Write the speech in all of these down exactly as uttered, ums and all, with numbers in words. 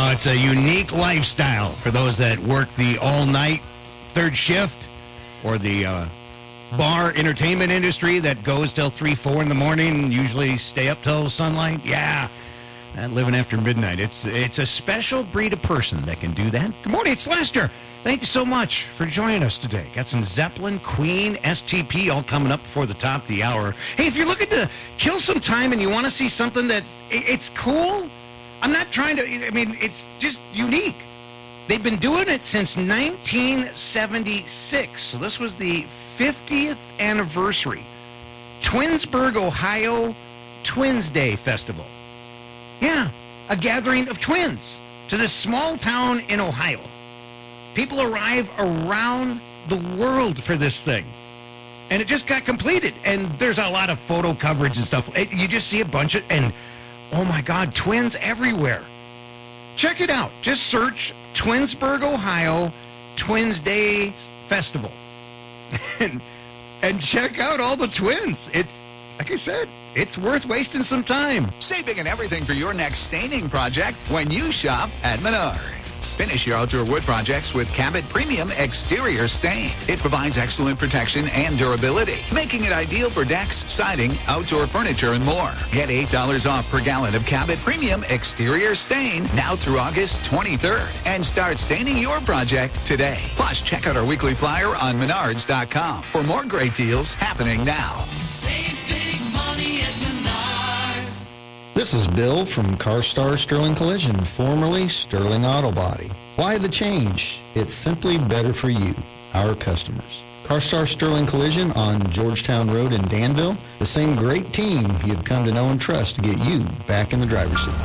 know, it's a unique lifestyle for those that work the all-night third shift or the uh, bar entertainment industry that goes till three, four in the morning and usually stay up till sunlight. Yeah, and living after midnight. It's it's a special breed of person that can do that. Good morning, it's Lester. Thank you so much for joining us today. Got some Zeppelin, Queen, S T P all coming up before the top of the hour. Hey, if you're looking to kill some time and you want to see something that it's cool, I'm not trying to, I mean, it's just unique. They've been doing it since nineteen seventy-six. So this was the fiftieth anniversary. Twinsburg, Ohio Twins Day Festival. Yeah, a gathering of twins to this small town in Ohio. People arrive around the world for this thing. And it just got completed. And there's a lot of photo coverage and stuff. It, you just see a bunch of, and oh my God, twins everywhere. Check it out. Just search Twinsburg, Ohio Twins Day Festival. and, and check out all the twins. It's, like I said, it's worth wasting some time. Save big and everything for your next staining project when you shop at Menards. Finish your outdoor wood projects with Cabot Premium Exterior Stain. It provides excellent protection and durability, making it ideal for decks, siding, outdoor furniture, and more. Get eight dollars off per gallon of Cabot Premium Exterior Stain now through August twenty-third. And start staining your project today. Plus, check out our weekly flyer on menards dot com for more great deals happening now. Save big money at Menards. This is Bill from CarStar Sterling Collision, formerly Sterling Auto Body. Why the change? It's simply better for you, our customers. CarStar Sterling Collision on Georgetown Road in Danville, the same great team you've come to know and trust to get you back in the driver's seat.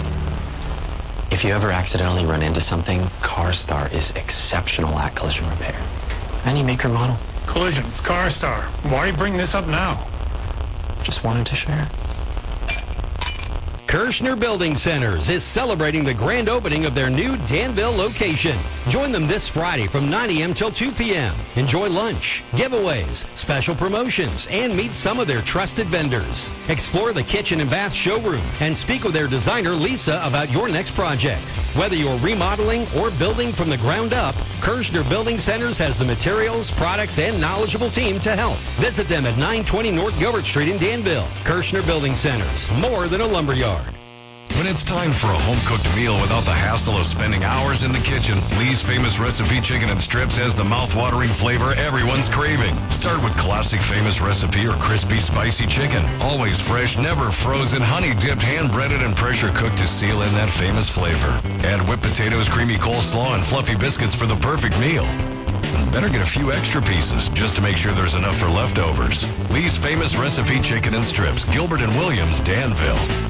If you ever accidentally run into something, CarStar is exceptional at collision repair. Any make or model. Collision, CarStar. Why bring this up now? Just wanted to share. Kirschner Building Centers is celebrating the grand opening of their new Danville location. Join them this Friday from nine a.m. till two p.m. Enjoy lunch, giveaways, special promotions, and meet some of their trusted vendors. Explore the kitchen and bath showroom and speak with their designer, Lisa, about your next project. Whether you're remodeling or building from the ground up, Kirschner Building Centers has the materials, products, and knowledgeable team to help. Visit them at nine twenty North Gilbert Street in Danville. Kirschner Building Centers, more than a lumberyard. When it's time for a home-cooked meal without the hassle of spending hours in the kitchen, Lee's Famous Recipe Chicken and Strips has the mouth-watering flavor everyone's craving. Start with classic Famous Recipe or crispy, spicy chicken. Always fresh, never frozen, honey-dipped, hand-breaded, and pressure-cooked to seal in that famous flavor. Add whipped potatoes, creamy coleslaw, and fluffy biscuits for the perfect meal. And better get a few extra pieces just to make sure there's enough for leftovers. Lee's Famous Recipe Chicken and Strips, Gilbert and Williams, Danville.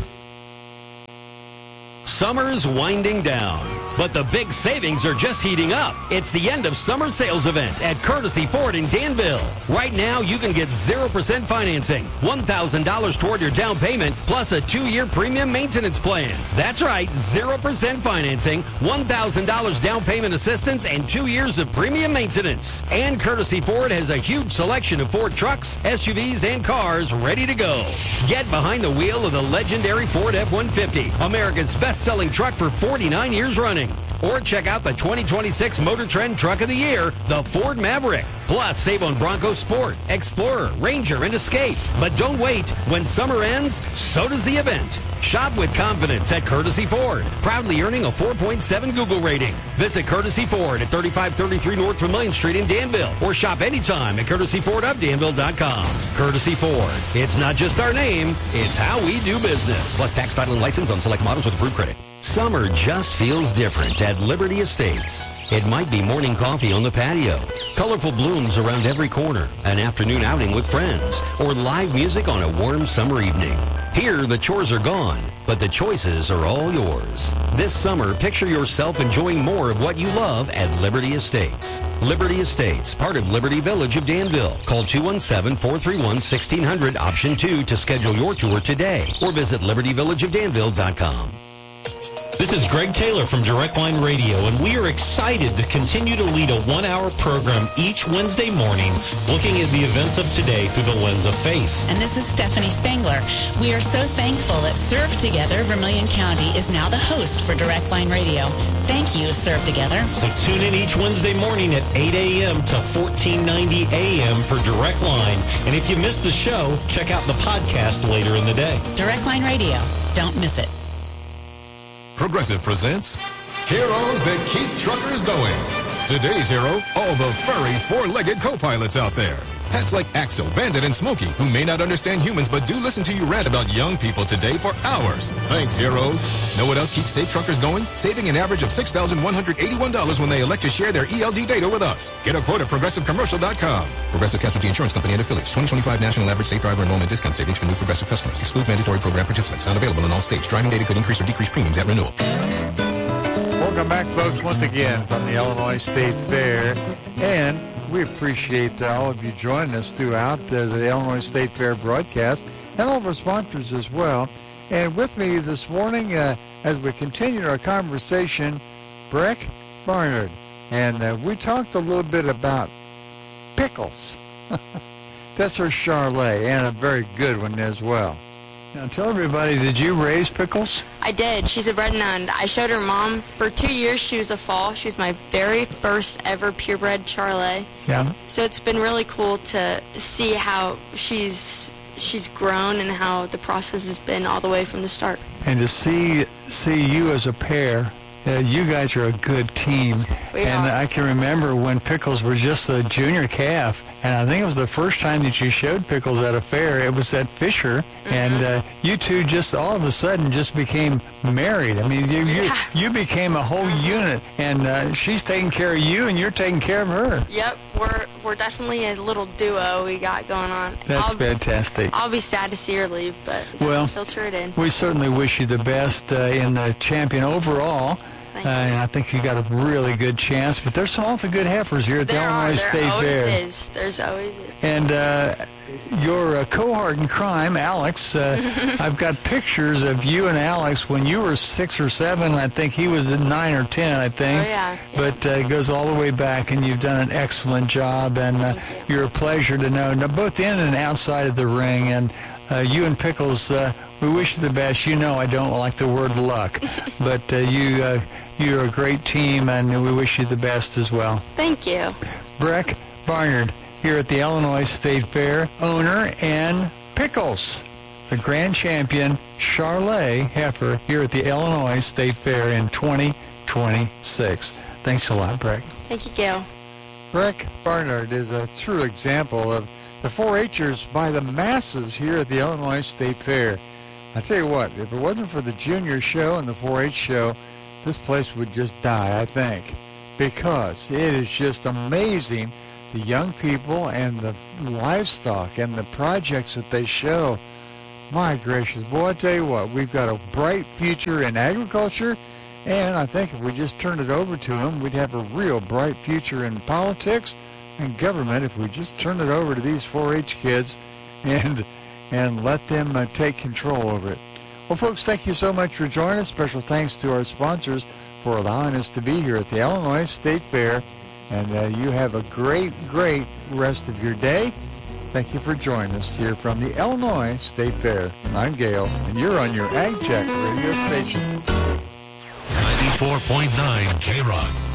Summer's winding down, but the big savings are just heating up. It's the end of summer sales event at Courtesy Ford in Danville. Right now, you can get zero percent financing, one thousand dollars toward your down payment, plus a two-year premium maintenance plan. That's right, zero percent financing, one thousand dollars down payment assistance, and two years of premium maintenance. And Courtesy Ford has a huge selection of Ford trucks, S U Vs, and cars ready to go. Get behind the wheel of the legendary Ford F one fifty, America's best-selling truck for forty-nine years running. Or check out the twenty twenty-six Motor Trend Truck of the Year, the Ford Maverick. Plus, save on Bronco Sport, Explorer, Ranger, and Escape. But don't wait. When summer ends, so does the event. Shop with confidence at Courtesy Ford, proudly earning a four point seven Google rating. Visit Courtesy Ford at thirty-five thirty-three North Vermillion Street in Danville, or shop anytime at courtesy ford of danville dot com. Courtesy Ford. It's not just our name, it's how we do business. Plus tax, title, and license on select models with approved credit. Summer just feels different at Liberty Estates. It might be morning coffee on the patio, colorful blooms around every corner, an afternoon outing with friends, or live music on a warm summer evening. Here, the chores are gone, but the choices are all yours. This summer, picture yourself enjoying more of what you love at Liberty Estates. Liberty Estates, part of Liberty Village of Danville. Call two one seven, four three one, one six zero zero, option two to schedule your tour today, or visit liberty village of danville dot com. This is Greg Taylor from Direct Line Radio, and we are excited to continue to lead a one-hour program each Wednesday morning looking at the events of today through the lens of faith. And this is Stephanie Spangler. We are so thankful that Serve Together Vermilion County is now the host for Direct Line Radio. Thank you, Serve Together. So tune in each Wednesday morning at eight a.m. to fourteen ninety a.m. for Direct Line. And if you missed the show, check out the podcast later in the day. Direct Line Radio. Don't miss it. Progressive presents Heroes That Keep Truckers Going. Today's hero, all the furry four-legged co-pilots out there. Pets like Axel, Bandit, and Smokey, who may not understand humans but do listen to you rant about young people today for hours. Thanks, heroes. Know what else keeps safe truckers going? Saving an average of six thousand one hundred eighty-one dollars when they elect to share their E L D data with us. Get a quote at progressive commercial dot com. Progressive Casualty Insurance Company and affiliates. twenty twenty-five National Average Safe Driver Enrollment Discount Savings for new Progressive customers. Excludes mandatory program participants. Not available in all states. Driving data could increase or decrease premiums at renewal. Welcome back, folks, once again from the Illinois State Fair. And we appreciate uh, all of you joining us throughout uh, the Illinois State Fair broadcast and all of our sponsors as well. And with me this morning, uh, as we continue our conversation, Breck Barnard. And uh, we talked a little bit about pickles. That's her Charlet, and a very good one as well. Now tell everybody, did you raise Pickles? I did. She's a bred nun. I showed her mom. For two years, she was a fall. She was my very first ever purebred Charlet. Yeah. So it's been really cool to see how she's she's grown and how the process has been all the way from the start. And to see see you as a pair, uh, you guys are a good team. We and are. I can remember when Pickles was just a junior calf, and I think it was the first time that you showed Pickles at a fair. It was at Fisher, mm-hmm. and uh, you two just all of a sudden just became married. I mean, you you, Yeah. you became a whole unit, and uh, she's taking care of you, and you're taking care of her. Yep, we're we're definitely a little duo we got going on. That's I'll, fantastic. I'll be sad to see her leave, but Well, filter it in. We certainly wish you the best uh, in the champion overall. Uh, and I think you got a really good chance. But there's some awfully good heifers here at There the are. Illinois There State always Fair. is. There's always is. And uh, your uh, cohort in crime, Alex, uh, I've got pictures of you and Alex when you were six or seven. I think he was at nine or ten, I think. Oh, yeah. But uh, it goes all the way back, and you've done an excellent job. And uh, you're a pleasure to know, know, both in and outside of the ring. And uh, you and Pickles, uh, we wish you the best. You know I don't like the word luck, but uh, you... Uh, You're a great team, and we wish you the best as well. Thank you. Breck Barnard here at the Illinois State Fair, owner and Pickles, the grand champion Charlet heifer here at the Illinois State Fair in twenty twenty-six. Thanks a lot, Breck. Thank you, Gail. Breck Barnard is a true example of the four H'ers by the masses here at the Illinois State Fair. I tell you what, if it wasn't for the junior show and the four H show, this place would just die, I think, because it is just amazing, the young people and the livestock and the projects that they show. My gracious, boy, I tell you what, we've got a bright future in agriculture, and I think if we just turned it over to them, we'd have a real bright future in politics and government if we just turned it over to these four H kids and, and let them uh, take control over it. Well, folks, thank you so much for joining us. Special thanks to our sponsors for allowing us to be here at the Illinois State Fair. And uh, you have a great, great rest of your day. Thank you for joining us here from the Illinois State Fair. I'm Gail, and you're on your Ag Check radio station. ninety-four point nine K-Rock.